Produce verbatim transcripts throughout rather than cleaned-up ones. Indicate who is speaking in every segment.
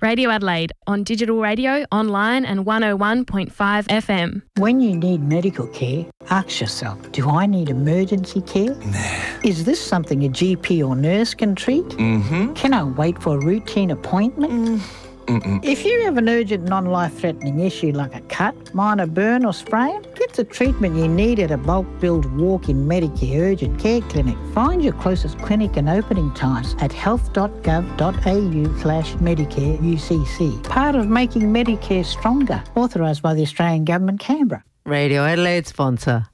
Speaker 1: Radio Adelaide on digital radio, online and one oh one point five F M.
Speaker 2: When you need medical care, ask yourself, do I need emergency care?
Speaker 3: Nah.
Speaker 2: Is this something a G P or nurse can treat?
Speaker 3: Mm-hmm.
Speaker 2: Can I wait for a routine appointment?
Speaker 3: Mm. Mm-mm.
Speaker 2: If you have an urgent non-life-threatening issue like a cut, minor burn or sprain, get the treatment you need at a bulk billed walk-in Medicare urgent care clinic. Find your closest clinic and opening times at health.gov.au slash Medicare U C C. Part of making Medicare stronger. Authorised by the Australian Government, Canberra.
Speaker 4: Radio Adelaide sponsor.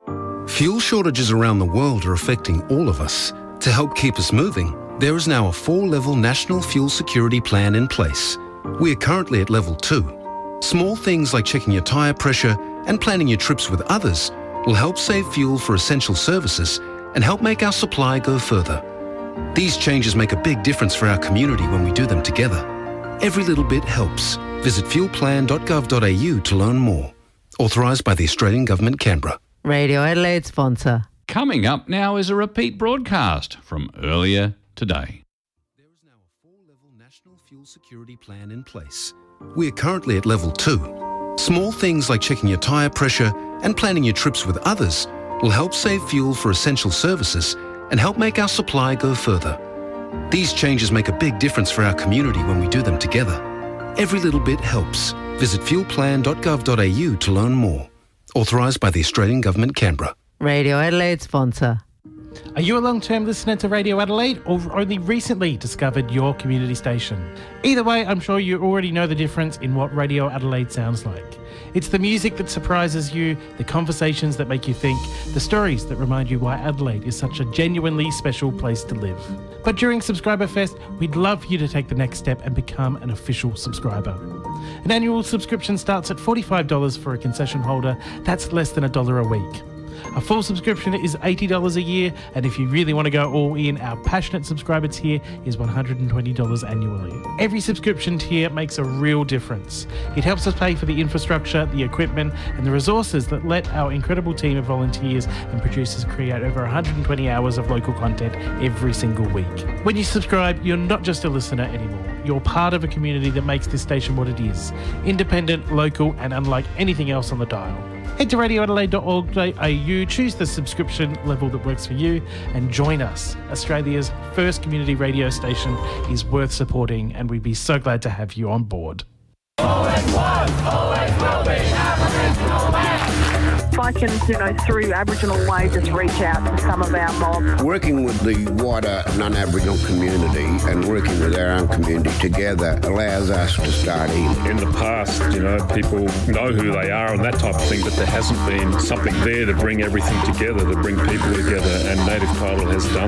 Speaker 5: Fuel shortages around the world are affecting all of us. To help keep us moving, there is now a four-level national fuel security plan in place. We are currently at level two. Small things like checking your tyre pressure and planning your trips with others will help save fuel for essential services and help make our supply go further. These changes make a big difference for our community when we do them together. Every little bit helps. Visit fuel plan dot gov dot a u to learn more. Authorised by the Australian Government, Canberra.
Speaker 4: Radio Adelaide sponsor.
Speaker 6: Coming up now is a repeat broadcast from earlier today.
Speaker 5: There is now a four-level national fuel security plan in place. We are currently at level two. Small things like checking your tyre pressure and planning your trips with others will help save fuel for essential services and help make our supply go further. These changes make a big difference for our community when we do them together. Every little bit helps. Visit fuel plan dot gov dot a u to learn more. Authorised by the Australian Government, Canberra.
Speaker 4: Radio Adelaide sponsor.
Speaker 7: Are you a long-term listener to Radio Adelaide or only recently discovered your community station? Either way, I'm sure you already know the difference in what Radio Adelaide sounds like. It's the music that surprises you, the conversations that make you think, the stories that remind you why Adelaide is such a genuinely special place to live. But during Subscriber Fest, we'd love for you to take the next step and become an official subscriber. An annual subscription starts at forty-five dollars for a concession holder. That's less than a dollar a week. A full subscription is eighty dollars a year, and if you really want to go all in, our passionate subscriber tier is one hundred twenty dollars annually. Every subscription tier makes a real difference. It helps us pay for the infrastructure, the equipment, and the resources that let our incredible team of volunteers and producers create over one hundred twenty hours of local content every single week. When you subscribe, you're not just a listener anymore. You're part of a community that makes this station what it is. Independent, local, and unlike anything else on the dial. Head to radio adelaide dot org dot a u, choose the subscription level that works for you, and join us. Australia's first community radio station is worth supporting, and we'd be so glad to have you on board.
Speaker 8: Always was, always will be Aboriginal land.
Speaker 9: If I can, you know, through Aboriginal way, just reach out to some of our mob.
Speaker 10: Working with the wider non-Aboriginal community and working with our own community together allows us to start in.
Speaker 11: In the past, you know, people know who they are and that type of thing, but there hasn't been something there to bring everything together, to bring people together, and Native Title has done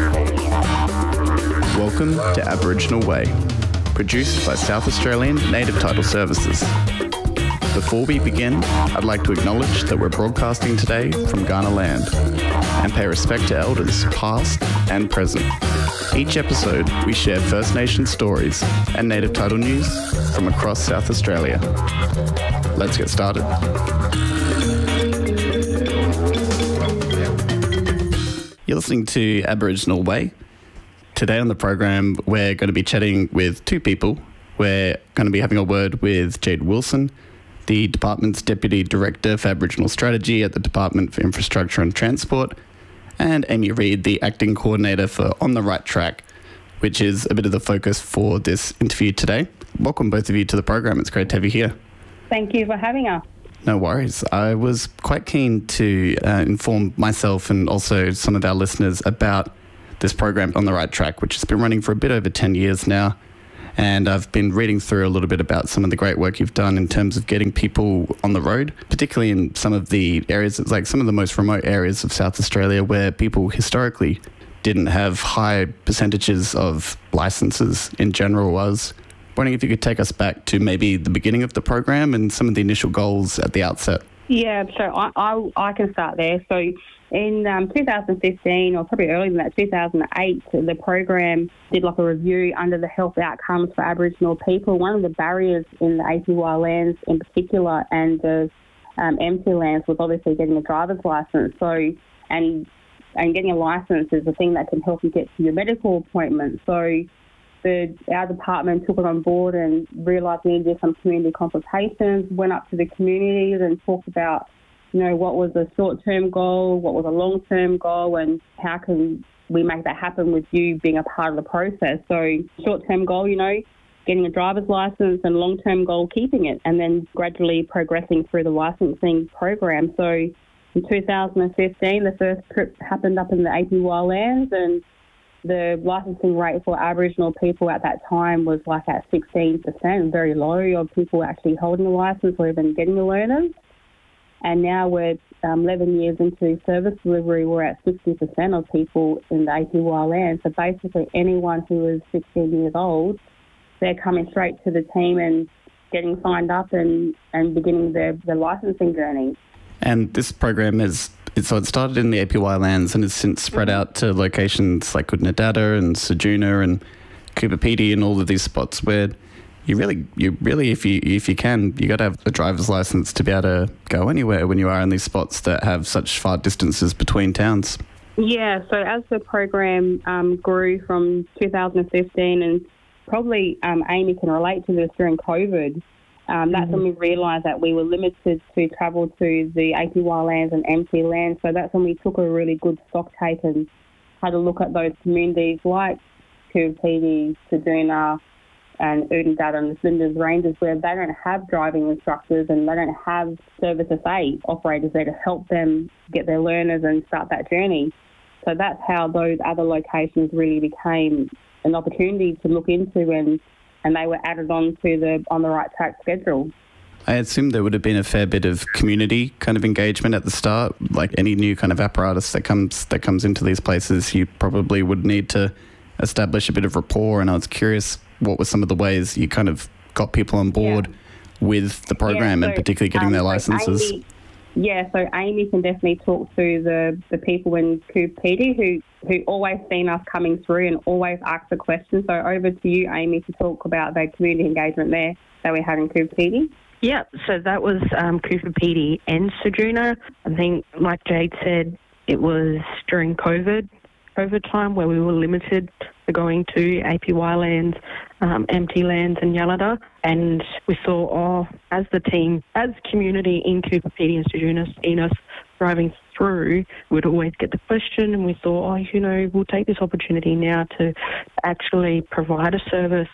Speaker 11: that.
Speaker 12: Welcome to Aboriginal Way, produced by South Australian Native Title Services. Before we begin, I'd like to acknowledge that we're broadcasting today from Kaurna land and pay respect to elders past and present. Each episode, we share First Nation stories and Native Title news from across South Australia. Let's get started. You're listening to Aboriginal Way. Today on the program, we're going to be chatting with two people. We're going to be having a word with Jade Wilson, the Department's Deputy Director for Aboriginal Strategy at the Department for Infrastructure and Transport, and Amy Reid, the Acting Coordinator for On the Right Track, which is a bit of the focus for this interview today. Welcome both of you to the program. It's great to have you here.
Speaker 13: Thank you for having us.
Speaker 12: No worries. I was quite keen to uh, inform myself and also some of our listeners about this program On the Right Track, which has been running for a bit over ten years now. And I've been reading through a little bit about some of the great work you've done in terms of getting people on the road, particularly in some of the areas, like some of the most remote areas of South Australia where people historically didn't have high percentages of licenses in general. I was wondering if you could take us back to maybe the beginning of the program and some of the initial goals at the outset.
Speaker 13: Yeah, so I, I, I can start there. So in um, two thousand fifteen, or probably earlier than that, two thousand eight, the program did like a review under the health outcomes for Aboriginal people. One of the barriers in the A P Y lands in particular and the um, M T lands was obviously getting a driver's licence. So, and and getting a licence is the thing that can help you get to your medical appointment. So the, our department took it on board and realised we needed some community consultations, went up to the communities and talked about, you know, what was a short-term goal, what was a long-term goal, and how can we make that happen with you being a part of the process. So short-term goal, you know, getting a driver's licence, and long-term goal, keeping it, and then gradually progressing through the licensing program. So in two thousand fifteen, the first trip happened up in the A P Y lands, and the licensing rate for Aboriginal people at that time was like at sixteen percent, very low of people actually holding a licence or even getting a learner. And now we're um, eleven years into service delivery, we're at sixty percent of people in the A P Y land. So basically anyone who is sixteen years old, they're coming straight to the team and getting signed up and, and beginning their, their licensing journey.
Speaker 12: And this program is, so it started in the A P Y lands and has since spread
Speaker 13: Mm-hmm.
Speaker 12: out to locations like Oodnadatta and Ceduna and Coober Pedy and all of these spots where you really, you really, if you if you can, you got to have a driver's license to be able to go anywhere when you are in these spots that have such far distances between towns.
Speaker 13: Yeah, so as the program um, grew from two thousand fifteen, and probably um, Amy can relate to this during COVID, um, that's mm-hmm. when we realised that we were limited to travel to the A P Y lands and M T lands. So that's when we took a really good stock take and had a look at those communities like Coober Pedy, Ceduna, and Oodnadatta and the Flinders Ranges, where they don't have driving instructors and they don't have service S A operators there to help them get their learners and start that journey. So that's how those other locations really became an opportunity to look into, and, and they were added on to the On the Right Track schedule.
Speaker 12: I assume there would have been a fair bit of community kind of engagement at the start. Like any new kind of apparatus that comes that comes into these places, you probably would need to establish a bit of rapport. And I was curious, what were some of the ways you kind of got people on board yeah. with the program, yeah, so, and particularly getting um, their licenses?
Speaker 13: So Amy, yeah, so Amy can definitely talk to the, the people in Coober Pedy who, who always seen us coming through and always ask the questions. So over to you, Amy, to talk about the community engagement there that we had in Coober Pedy.
Speaker 3: Yeah, so that was um, Coober Pedy and Ceduna. I think, like Jade said, it was during COVID, COVID time where we were limited to going to A P Y lands, um, M T lands and Yalada. And we saw, oh, as the team, as community in Coober Pedy and Ceduna seen us driving through, we'd always get the question, and we thought, oh, you know, we'll take this opportunity now to actually provide a service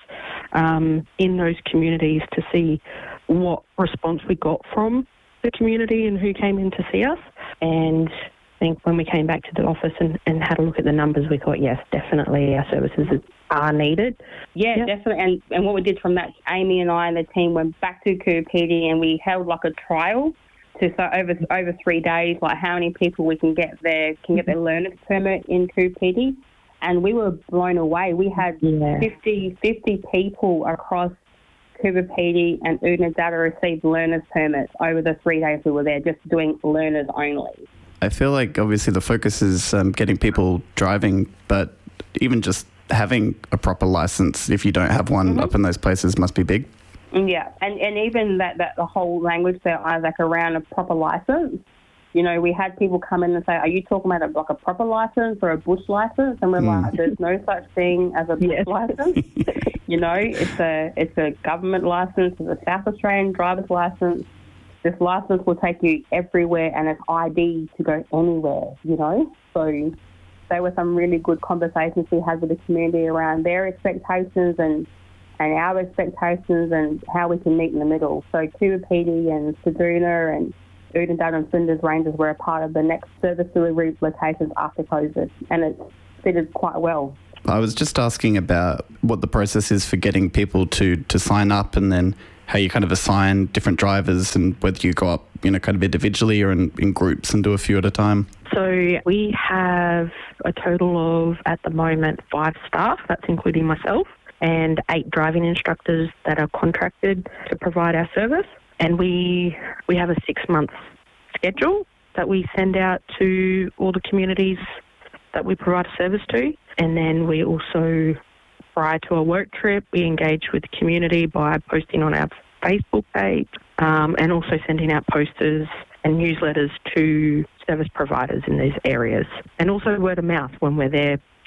Speaker 3: um, in those communities to see what response we got from the community and who came in to see us. And I think when we came back to the office and, and had a look at the numbers, we thought, yes, definitely our services are needed.
Speaker 13: Yeah, yep. definitely. And, and what we did from that, Amy and I and the team went back to Coober Pedy and we held like a trial to so over over three days, like how many people we can get their can get their learner's permit in Coober Pedy. And we were blown away. We had yeah. fifty, fifty people across Coober Pedy and Oodnadatta received learner's permits over the three days we were there, just doing learners only.
Speaker 12: I feel like obviously the focus is um, getting people driving, but even just having a proper license, if you don't have one mm-hmm. up in those places, must be big.
Speaker 13: Yeah, and, and even that, that the whole language there, Isaac, around a proper license. You know, we had people come in and say, are you talking about a, like a proper license or a bush license? And we're mm. like, there's no such thing as a bush yes. license. You know, it's a it's a government license, it's a South Australian driver's license. This license will take you everywhere and it's I D to go anywhere, you know. So there were some really good conversations we had with the community around their expectations and, and our expectations and how we can meet in the middle. So Coober Pedy and Ceduna and Oodnadatta and Flinders Ranges were a part of the next service delivery locations after COVID, and it fitted quite well.
Speaker 12: I was just asking about what the process is for getting people to, to sign up, and then how you kind of assign different drivers, and whether you go up, you know, kind of individually or in, in groups and do a few at a time.
Speaker 3: So we have a total of, at the moment, five staff, that's including myself, and eight driving instructors that are contracted to provide our service. And we we have a six-month schedule that we send out to all the communities that we provide a service to. And then we also, prior to a work trip, we engage with the community by posting on our Facebook page um, and also sending out posters and newsletters to service providers in these areas. And also word of mouth when we're there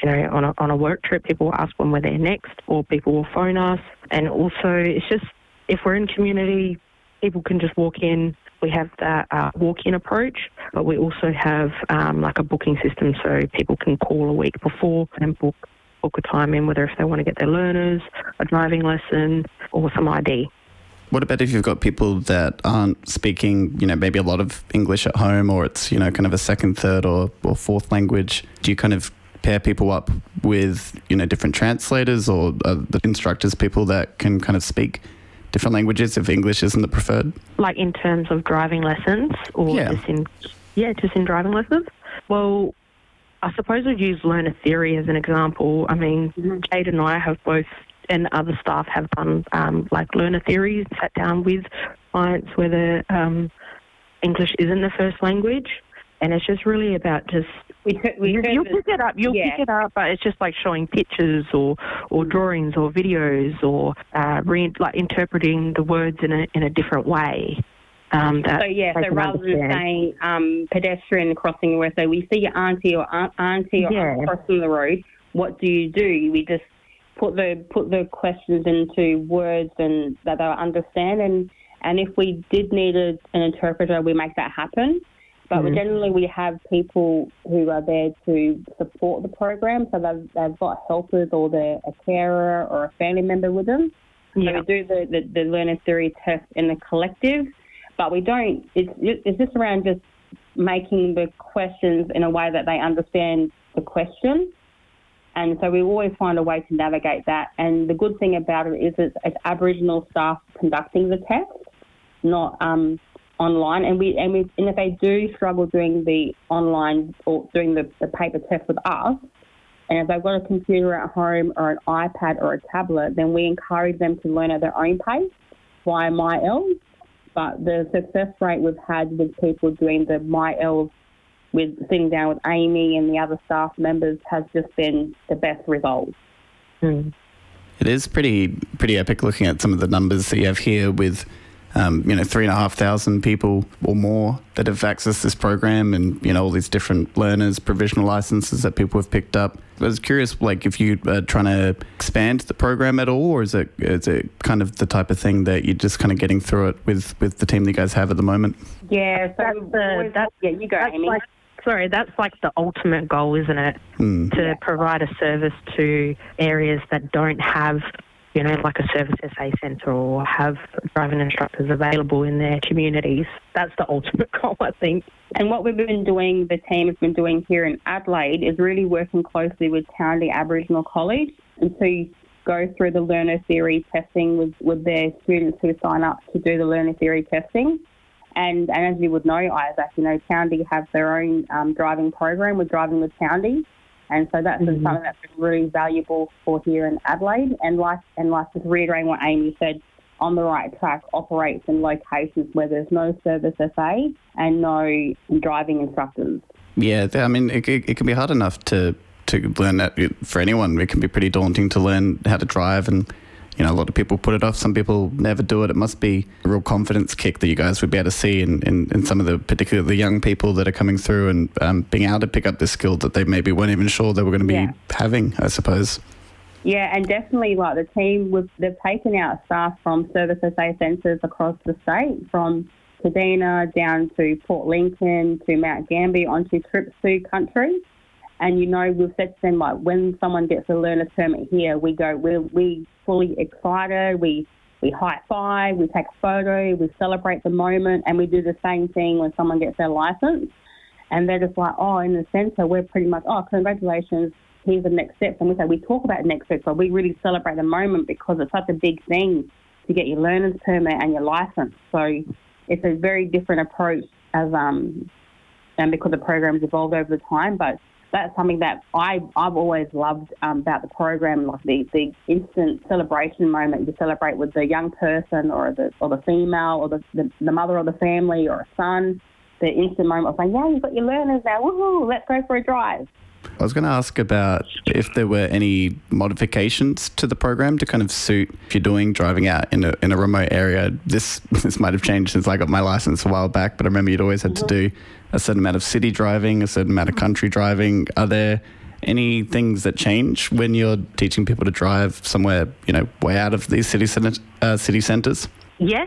Speaker 3: you know, on a, on a work trip, people will ask when we're there next, or people will phone us. And also, it's just, if we're in community, people can just walk in. We have that uh, walk-in approach, but we also have um, like a booking system, so people can call a week before and book book a time in, whether if they want to get their learners, a driving lesson, or some I D.
Speaker 12: What about if you've got people that aren't speaking, you know, maybe a lot of English at home, or it's, you know, kind of a second, third or, or fourth language? Do you kind of pair people up with, you know, different translators, or are the instructors people that can kind of speak different languages if English isn't the preferred?
Speaker 3: Like in terms of driving lessons, or
Speaker 12: yeah.
Speaker 3: just in, yeah, just in driving lessons? Well, I suppose we'd use learner theory as an example. I mean, mm-hmm. Jade and I have both, and other staff have done um, like learner theories, sat down with clients whether um, English isn't the first language, and it's just really about just we, we you, you'll pick it up, you'll yeah. pick it up, but it's just like showing pictures or, or drawings or videos or uh, re- like interpreting the words in a in a different way. Um, that
Speaker 13: so yeah, so rather understand. than saying um, pedestrian crossing, where so we see your auntie or aunt, auntie or
Speaker 3: yeah.
Speaker 13: aunt crossing the road, what do you do? We just put the put the questions into words and that they'll understand, and, and if we did need a, an interpreter, we make that happen. But mm. generally we have people who are there to support the program, so they've, they've got helpers or they're a carer or a family member with them. Yeah. So we do the, the, the learner theory test in the collective, but we don't, it's, it's just around just making the questions in a way that they understand the question. And so we always find a way to navigate that. And the good thing about it is it's, it's Aboriginal staff conducting the test, not um, online. And we and we and if they do struggle doing the online or doing the, the paper test with us, and if they've got a computer at home or an iPad or a tablet, then we encourage them to learn at their own pace via MyELS. But the success rate we've had with people doing the MyELS, with sitting down with Amy and the other staff members, has just been the best result.
Speaker 3: Mm.
Speaker 12: It is pretty pretty epic looking at some of the numbers that you have here with, um, you know, three and a half thousand people or more that have accessed this program, and, you know, all these different learners, provisional licenses that people have picked up. I was curious, like, if you are trying to expand the program at all, or is it is it kind of the type of thing that you're just kind of getting through it with, with the team that you guys have at the moment?
Speaker 13: Yeah, so that's the, that's, yeah, you go, Amy.
Speaker 3: Like, sorry, that's like the ultimate goal, isn't it?
Speaker 12: Mm.
Speaker 3: To yeah. provide a service to areas that don't have, you know, like a service S A centre or have driving instructors available in their communities. That's the ultimate goal, I think.
Speaker 13: And what we've been doing, the team has been doing here in Adelaide, is really working closely with Townley Aboriginal College and to go through the learner theory testing with, with their students who sign up to do the learner theory testing. And, and as you would know, Isaac, you know, Townley have their own um, driving program with Driving with Townley. And so that's mm-hmm. something that's really valuable for here in Adelaide. And like, and like just reiterating what Amy said, On the Right Track operates in locations where there's no service S A and no driving instructors.
Speaker 12: Yeah, I mean, it, it, it can be hard enough to, to learn that for anyone. It can be pretty daunting to learn how to drive, and, you know, a lot of people put it off. Some people never do it. It must be a real confidence kick that you guys would be able to see in, in, in some of the, particularly the young people that are coming through and um, being able to pick up this skill that they maybe weren't even sure they were going to be
Speaker 13: yeah.
Speaker 12: having, I suppose.
Speaker 13: Yeah, and definitely, like, the team, with, they've taken out staff from service S A centres across the state, from Kadina down to Port Lincoln to Mount Gambier onto trips to country. And, you know, we've said to them, like, when someone gets a learner's permit here, we go, we're we fully excited, we, we high-five, we take a photo, we celebrate the moment, and we do the same thing when someone gets their licence. And they're just like, oh, in the centre, we're pretty much, oh, congratulations, here's the next steps. And we say, we talk about the next steps, but we really celebrate the moment because it's such a big thing to get your learner's permit and your licence. So it's a very different approach as um, and because the program's evolved over the time, but that's something that I, I've always loved um, about the program, like the, the instant celebration moment. You celebrate with the young person or the or the female or the, the, the mother of the family or a son. The instant moment of saying, yeah, you've got your learners now, woohoo, let's go for a drive.
Speaker 12: I was going to ask about if there were any modifications to the program to kind of suit if you're doing driving out in a in a remote area. This this might have changed since I got my license a while back, but I remember you'd always had mm-hmm. to do a certain amount of city driving, a certain amount of country driving. Are there any things that change when you're teaching people to drive somewhere, you know, way out of these city center, uh, city centres?
Speaker 3: Yes.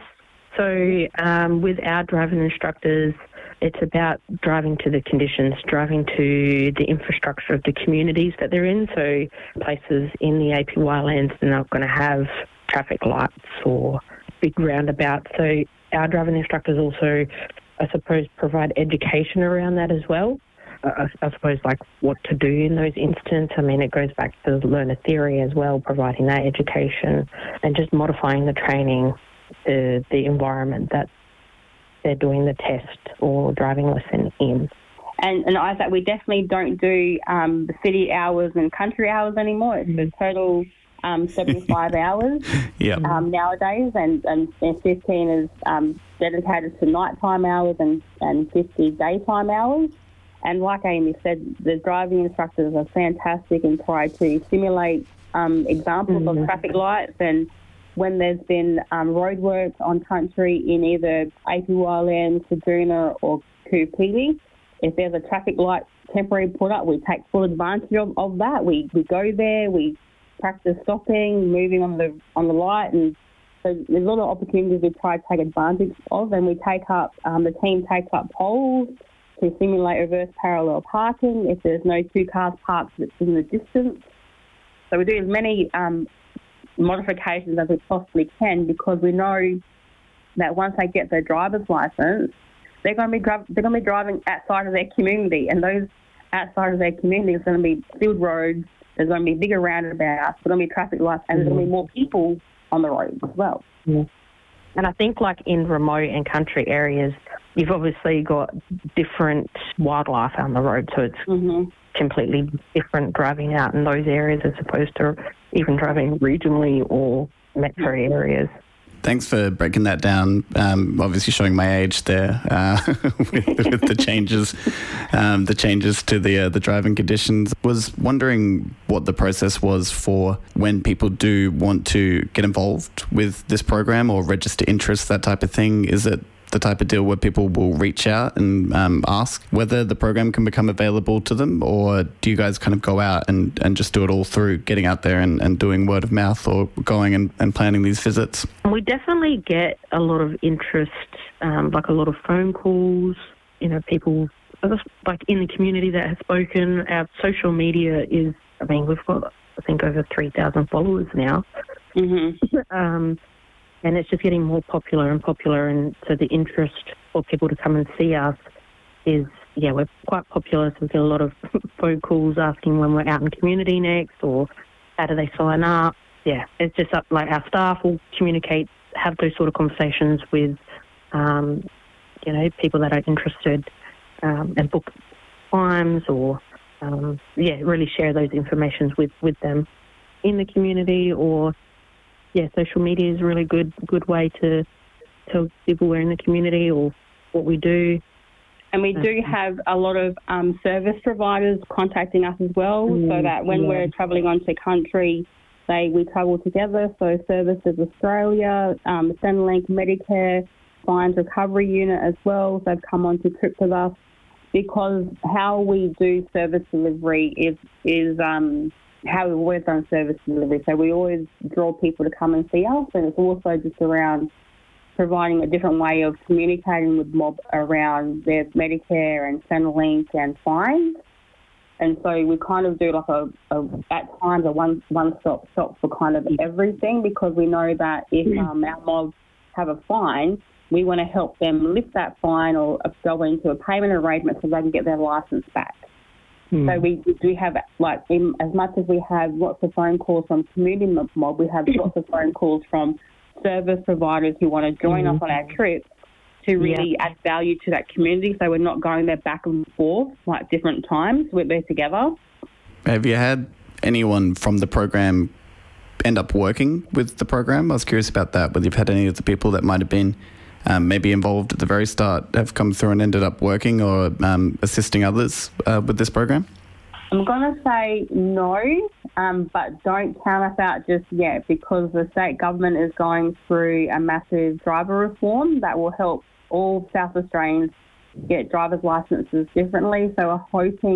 Speaker 3: So um, with our driving instructors, it's about driving to the conditions, driving to the infrastructure of the communities that they're in. So places in the A P Y lands, they're not going to have traffic lights or big roundabouts. So our driving instructors also, I suppose, provide education around that as well. I, I suppose, like what to do in those instances. I mean, it goes back to learner theory as well, providing that education and just modifying the training, the, the environment that they're doing the test or driving lesson in.
Speaker 13: And, and Isaac, we definitely don't do um, the city hours and country hours anymore. It's the total um, seventy-five hours
Speaker 12: yep.
Speaker 13: um, nowadays, and, and, and fifteen is um, dedicated to nighttime hours and, and fifty daytime hours. And like Amy said, the driving instructors are fantastic and try to simulate um, examples mm-hmm. of traffic lights. And when there's been um, roadworks on country in either A P Y land, Ceduna or Coopili, if there's a traffic light temporary put up, we take full advantage of, of that. We we go there, we practice stopping, moving on the on the light, and so there's a lot of opportunities we try to take advantage of. And we take up um, the team takes up poles to simulate reverse parallel parking if there's no two cars parked that's in the distance. So we do as many um, modifications as we possibly can, because we know that once they get their driver's license, they're going to be dri- they're going to be driving outside of their community, and those outside of their community is going to be field roads. There's going to be bigger roundabouts. There's going to be traffic lights, and there's going to be more people on the road as well.
Speaker 3: Yeah. And I think, like in remote and country areas, you've obviously got different wildlife on the road, so it's
Speaker 13: mm-hmm.
Speaker 3: completely different driving out in those areas as opposed to even driving regionally or metro areas.
Speaker 12: Thanks for breaking that down. Um, obviously, showing my age there uh, with, with the changes, um, the changes to the uh, the driving conditions. Was wondering what the process was for when people do want to get involved with this program or register interest, that type of thing. Is it the type of deal where people will reach out and um, ask whether the program can become available to them, or do you guys kind of go out and, and just do it all through getting out there and, and doing word of mouth, or going and, and planning these visits?
Speaker 3: We definitely get a lot of interest, um, like a lot of phone calls, you know, people like in the community that have spoken. Our social media is, I mean, we've got, I think, over three thousand followers now.
Speaker 13: Mm-hmm.
Speaker 3: um, And it's just getting more popular and popular, and so the interest for people to come and see us is, yeah, we're quite popular. So we get a lot of phone calls asking when we're out in community next, or how do they sign up. Yeah, it's just up, like our staff will communicate, have those sort of conversations with, um, you know, people that are interested, um, and book times, or um, yeah, really share those informations with, with them in the community. Or yeah, social media is a really good good way to tell people we're in the community or what we do.
Speaker 13: And we do have a lot of um, service providers contacting us as well, mm, so that when yeah. we're travelling onto country, they we travel together. So Services Australia, um, Centrelink, Medicare, Fines Recovery Unit as well, they've come on to trip with us, because how we do service delivery is is um, how we've always done service delivery. So we always draw people to come and see us, and it's also just around providing a different way of communicating with mob around their Medicare and Centrelink and fines. And so we kind of do like a, a at times a one one stop shop for kind of everything, because we know that if um, our mobs have a fine, we want to help them lift that fine or go into a payment arrangement so they can get their license back. Mm. So we do have, like, in, as much as we have lots of phone calls from community mob, we have lots of phone calls from service providers who want to join mm-hmm. us on our trip to really yeah. add value to that community, so we're not going there back and forth like different times. We're there together.
Speaker 12: Have you had anyone from the program end up working with the program? I was curious about that, whether you've had any of the people that might have been um, maybe involved at the very start have come through and ended up working or um, assisting others uh, with this program?
Speaker 13: I'm going to say no, um, but don't count us out just yet, because the state government is going through a massive driver reform that will help all South Australians get driver's licences differently. So we're hoping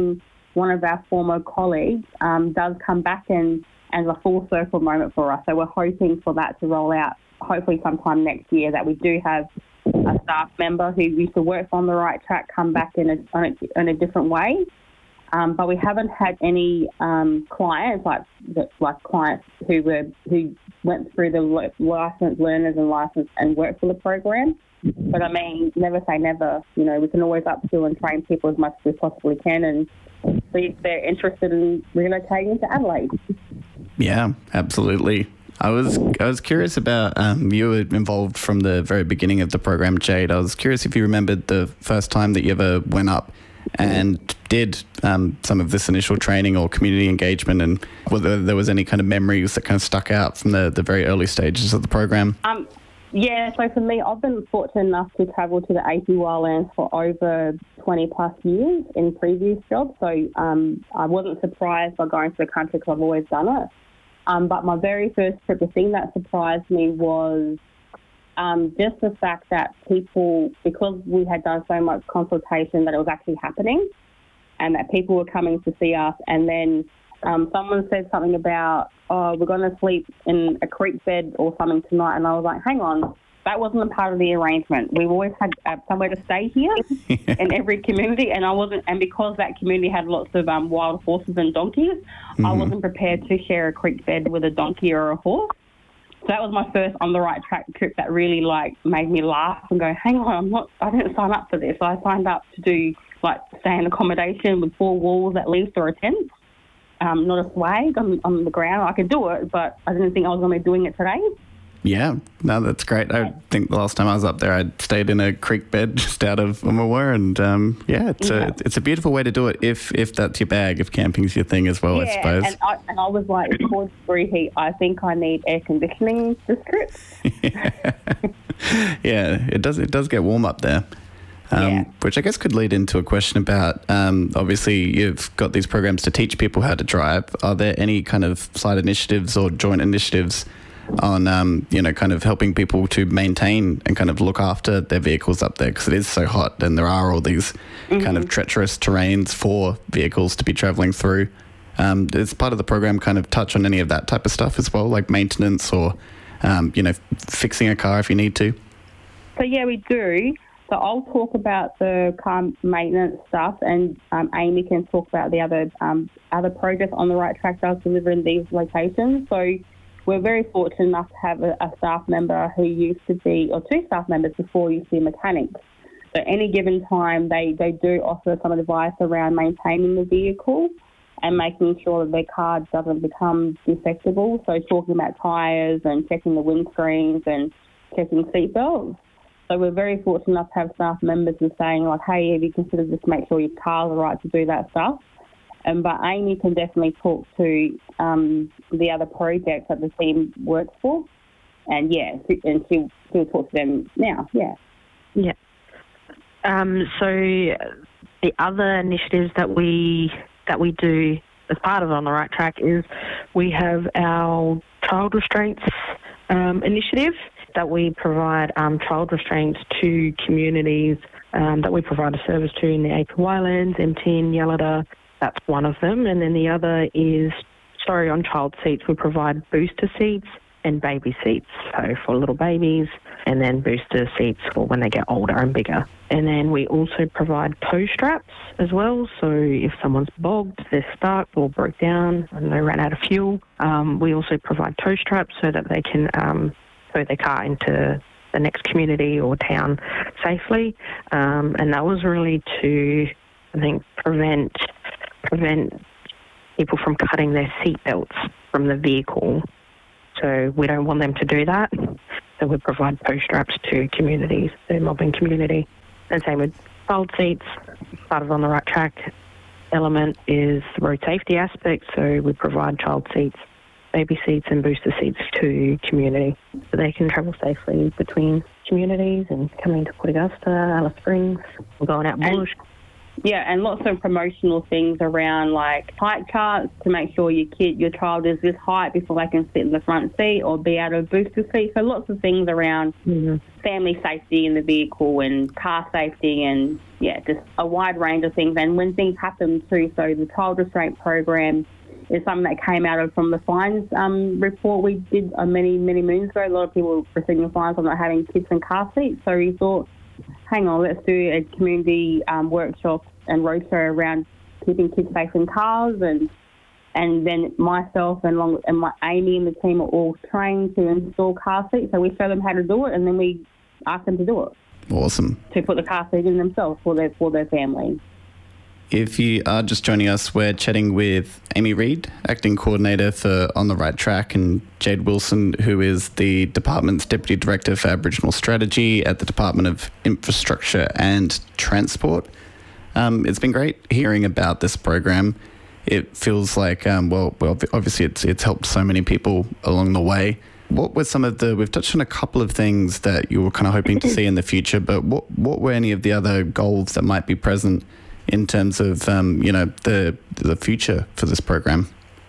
Speaker 13: one of our former colleagues um, does come back and as a full circle moment for us. So we're hoping for that to roll out hopefully sometime next year, that we do have a staff member who used to work on the right track come back in a, on a, in a different way. Um, but we haven't had any um, clients like like clients who were who went through the licensed learners and licensed and worked for the program. But I mean, never say never. You know, we can always upskill and train people as much as we possibly can, and see if they're interested in relocating to Adelaide.
Speaker 12: Yeah, absolutely. I was I was curious about, um, you were involved from the very beginning of the program, Jade. I was curious if you remembered the first time that you ever went up and did um, some of this initial training or community engagement, and whether there was any kind of memories that kind of stuck out from the, the very early stages of the program.
Speaker 13: Um, yeah, so for me, I've been fortunate enough to travel to the A P Y lands for over twenty plus years in previous jobs, so um, I wasn't surprised by going to the country because I've always done it. Um, but my very first trip, the thing that surprised me was um, just the fact that people, because we had done so much consultation, that it was actually happening and that people were coming to see us. And then um, someone said something about, oh, we're going to sleep in a creek bed or something tonight. And I was like, hang on, that wasn't a part of the arrangement. We've always had uh, somewhere to stay here in every community, and I wasn't. And because that community had lots of um, wild horses and donkeys, mm-hmm. I wasn't prepared to share a creek bed with a donkey or a horse. So that was my first on the right track trip that really like made me laugh and go, hang on, I'm not. I didn't sign up for this. I signed up to do like stay in accommodation with four walls at least or a tent, um, not a swag on, on the ground. I could do it, but I didn't think I was going to be doing it today.
Speaker 12: Yeah, no, that's great. I think the last time I was up there, I stayed in a creek bed just out of Umawar, and um, yeah, it's yeah. a it's a beautiful way to do it if if that's your bag, if camping's your thing as well,
Speaker 13: yeah,
Speaker 12: I suppose.
Speaker 13: and I, and I was like, towards degree heat, I think I need air conditioning this trip.
Speaker 12: yeah. yeah, it does it does get warm up there. Um, yeah. Which I guess could lead into a question about, um, obviously you've got these programs to teach people how to drive. Are there any kind of side initiatives or joint initiatives on, um, you know, kind of helping people to maintain and kind of look after their vehicles up there? Because it is so hot and there are all these mm-hmm. kind of treacherous terrains for vehicles to be travelling through. Um, does part of the program kind of touch on any of that type of stuff as well, like maintenance or, um, you know, f- fixing a car if you need to?
Speaker 13: So, yeah, we do. So I'll talk about the car maintenance stuff, and um, Amy can talk about the other um, other projects on the right track does deliver in these locations. So we're very fortunate enough to have a, a staff member who used to be, or two staff members before used to be mechanics. So any given time, they, they do offer some advice around maintaining the vehicle and making sure that their car doesn't become defectable. So talking about tyres and checking the windscreens and checking seatbelts. So we're very fortunate enough to have staff members who are saying, like, hey, have you considered just make sure your car's right to do that stuff? Um, but Amy can definitely talk to um, the other projects that the team works for. And, yeah, and she'll, she'll talk to them now, yeah.
Speaker 3: Yeah. Um, so the other initiatives that we that we do as part of On the Right Track is we have our child restraints um, initiative that we provide um, child restraints to communities um, that we provide a service to in the A P Y lands, M T N, Yalada. That's one of them. And then the other is, sorry, on child seats, we provide booster seats and baby seats, so for little babies, and then booster seats for when they get older and bigger. And then we also provide tow straps as well, so if someone's bogged, they're stuck or broke down and they ran out of fuel, um, we also provide tow straps so that they can um, tow their car into the next community or town safely. Um, and that was really to, I think, prevent prevent people from cutting their seatbelts from the vehicle. So we don't want them to do that. So we provide tow straps to communities, the mobbing community. And same with child seats. Part of On the Right Track element is the road safety aspect. So we provide child seats, baby seats and booster seats to community so they can travel safely between communities and coming to Port Augusta, Alice Springs, or going out bush.
Speaker 13: Yeah, and lots of promotional things around like height charts to make sure your kid, your child is this height before they can sit in the front seat or be out of a booster seat. So lots of things around mm-hmm. family safety in the vehicle and car safety and, yeah, just a wide range of things. And when things happen too, so the child restraint program is something that came out of from the fines um, report we did uh, many, many moons ago. A lot of people were receiving fines for not having kids in car seats. So we thought, hang on, let's do a community um, workshop and roadshow around keeping kids safe in cars, and and then myself and, along, and my Amy and the team are all trained to install car seats. So we show them how to do it, and then we ask them to do it.
Speaker 12: Awesome.
Speaker 13: To put the car seat in themselves for their for their family.
Speaker 12: If you are just joining us, we're chatting with Amy Reid, Acting Coordinator for On the Right Track, and Jade Wilson, who is the department's Deputy Director for Aboriginal Strategy at the Department of Infrastructure and Transport. Um, it's been great hearing about this program. It feels like, um, well, well, obviously it's it's helped so many people along the way. What were some of the, we've touched on a couple of things that you were kind of hoping to see in the future, but what, what were any of the other goals that might be present in terms of, um, you know, the the future for this program?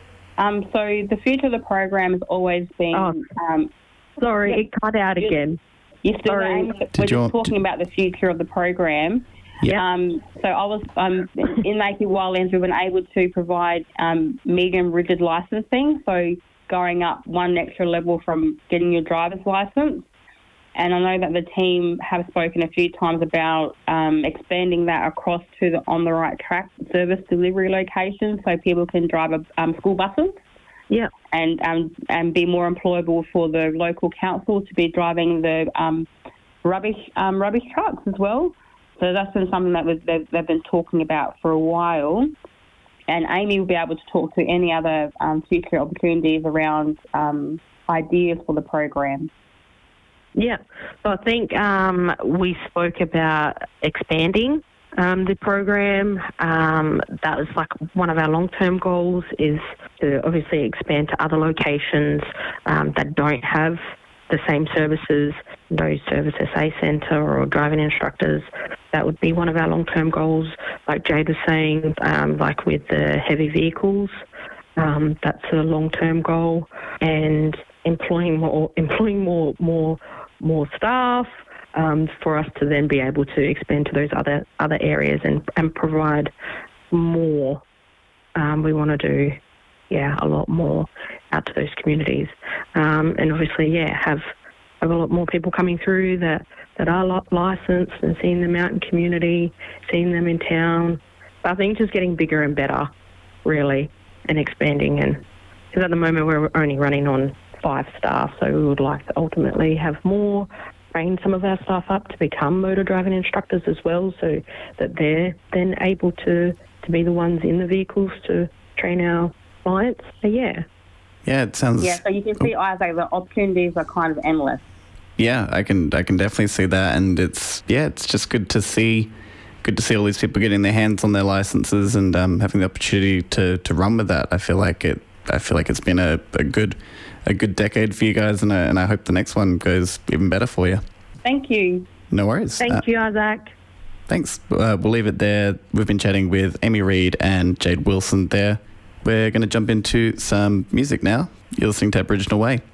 Speaker 13: Um, so the future of the program has always been...
Speaker 3: Oh,
Speaker 13: um,
Speaker 3: sorry,
Speaker 13: yeah,
Speaker 3: it cut out again.
Speaker 13: You're still
Speaker 3: Sorry.
Speaker 13: We're
Speaker 12: Did
Speaker 13: just
Speaker 12: you,
Speaker 13: talking
Speaker 12: did,
Speaker 13: about the future of the program.
Speaker 12: Yeah.
Speaker 13: Um, so I was um, in Lakey Wildlands. We've been able to provide um, medium rigid licensing, so going up one extra level from getting your driver's license. And I know that the team have spoken a few times about um, expanding that across to the On the Right Track service delivery locations, so people can drive a, um, school buses.
Speaker 3: Yeah.
Speaker 13: And um, and be more employable for the local council to be driving the um, rubbish um, rubbish trucks as well. So that's been something that was, they've, they've been talking about for a while. And Amy will be able to talk to any other um, future opportunities around um, ideas for the program.
Speaker 3: Yeah, so I think um, we spoke about expanding um, the program. Um, that was like one of our long-term goals, is to obviously expand to other locations um, that don't have the same services, no service S A centre or driving instructors. That would be one of our long-term goals. Like Jade was saying, um, like with the heavy vehicles, um, that's a long-term goal, and employing more, employing more, more. more staff um, for us to then be able to expand to those other other areas and, and provide more. Um, we want to do, yeah, a lot more out to those communities. Um, and obviously, yeah, have, have a lot more people coming through that, that are licensed and seeing them out in community, seeing them in town. But I think just getting bigger and better, really, and expanding. And because at the moment we're only running on five staff, so we would like to ultimately have more, train some of our staff up to become motor driving instructors as well, so that they're then able to, to be the ones in the vehicles to train our clients. So yeah.
Speaker 12: Yeah, it sounds...
Speaker 13: Yeah, so you can see, Isaac, the opportunities are kind of endless.
Speaker 12: Yeah, I can I can definitely see that, and it's, yeah, it's just good to see good to see all these people getting their hands on their licenses and um, having the opportunity to, to run with that. I feel like it I feel like it's been a, a good a good decade for you guys, and I, and I hope the next one goes even better for you.
Speaker 13: Thank you.
Speaker 12: No worries.
Speaker 3: Thank
Speaker 12: uh,
Speaker 3: you, Isaac.
Speaker 12: Thanks. Uh, we'll leave it there. We've been chatting with Amy Reid and Jade Wilson there. We're going to jump into some music now. You're listening to Aboriginal Way.